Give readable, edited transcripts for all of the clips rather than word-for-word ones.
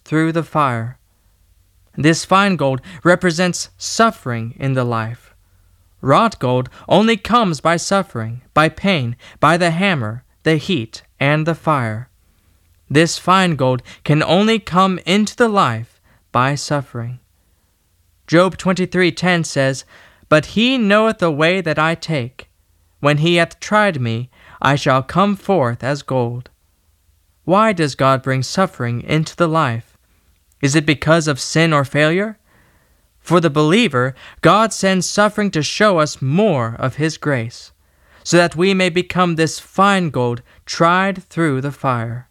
through the fire. This fine gold represents suffering in the life. Wrought gold only comes by suffering, by pain, by the hammer, the heat, and the fire. This fine gold can only come into the life by suffering. Job 23:10 says, "But he knoweth the way that I take. When he hath tried me, I shall come forth as gold." Why does God bring suffering into the life? Is it because of sin or failure? For the believer, God sends suffering to show us more of His grace, so that we may become this fine gold tried through the fire.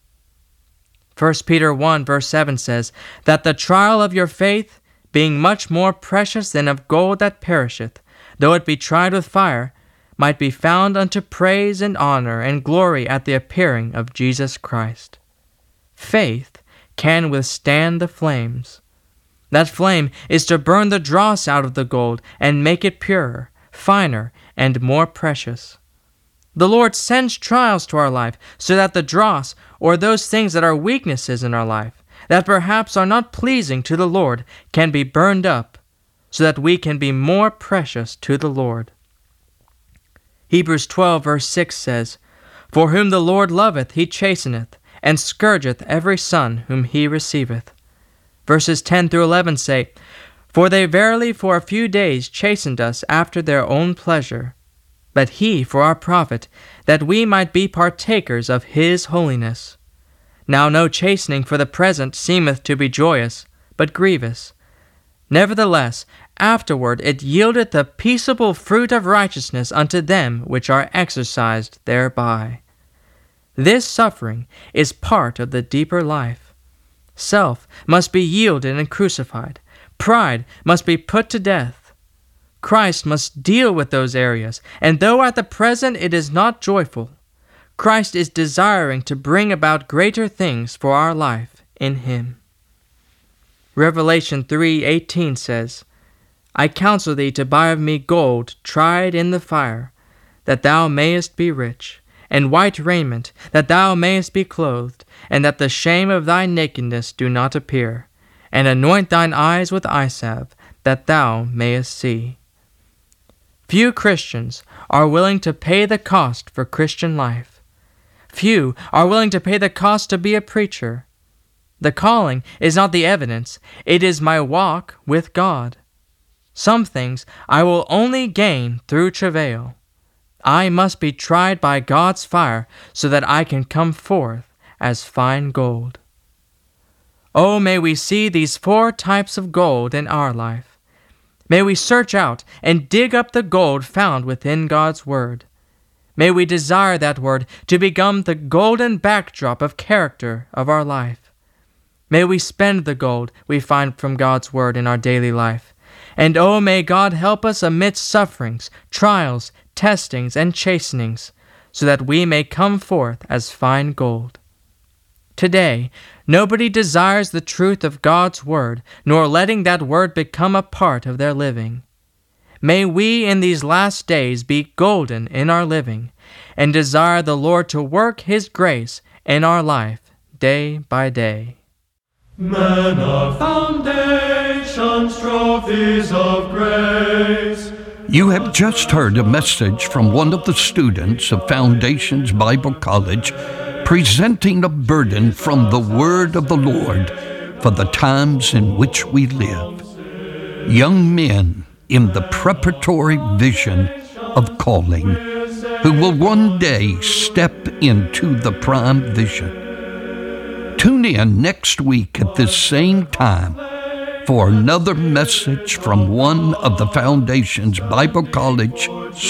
1 Peter 1 verse 7 says, "That the trial of your faith, being much more precious than of gold that perisheth, though it be tried with fire, might be found unto praise and honor and glory at the appearing of Jesus Christ." Faith can withstand the flames. That flame is to burn the dross out of the gold and make it purer, finer, and more precious. The Lord sends trials to our life so that the dross, or those things that are weaknesses in our life, that perhaps are not pleasing to the Lord, can be burned up, so that we can be more precious to the Lord. Hebrews 12 verse 6 says, "For whom the Lord loveth he chasteneth, and scourgeth every son whom he receiveth." Verses 10 through 11 say, "For they verily for a few days chastened us after their own pleasure, but he for our profit, that we might be partakers of his holiness. Now no chastening for the present seemeth to be joyous, but grievous. Nevertheless, afterward it yieldeth the peaceable fruit of righteousness unto them which are exercised thereby." This suffering is part of the deeper life. Self must be yielded and crucified. Pride must be put to death. Christ must deal with those areas, and though at the present it is not joyful, Christ is desiring to bring about greater things for our life in Him. Revelation 3:18 says, "I counsel thee to buy of me gold tried in the fire, that thou mayest be rich, and white raiment, that thou mayest be clothed, and that the shame of thy nakedness do not appear, and anoint thine eyes with eye salve, that thou mayest see." Few Christians are willing to pay the cost for Christian life. Few are willing to pay the cost to be a preacher. The calling is not the evidence, it is my walk with God. Some things I will only gain through travail. I must be tried by God's fire so that I can come forth as fine gold. Oh, may we see these 4 types of gold in our life. May we search out and dig up the gold found within God's Word. May we desire that Word to become the golden backdrop of character of our life. May we spend the gold we find from God's Word in our daily life. And oh, may God help us amidst sufferings, trials, testings, and chastenings, so that we may come forth as fine gold. Today, nobody desires the truth of God's Word, nor letting that Word become a part of their living. May we in these last days be golden in our living, and desire the Lord to work His grace in our life day by day. Men of foundations, trophies of grace. You have just heard a message from one of the students of Foundations Bible College, presenting a burden from the Word of the Lord for the times in which we live. Young men in the preparatory vision of calling, who will one day step into the prime vision. Tune in next week at this same time for another message from one of the Foundations Bible College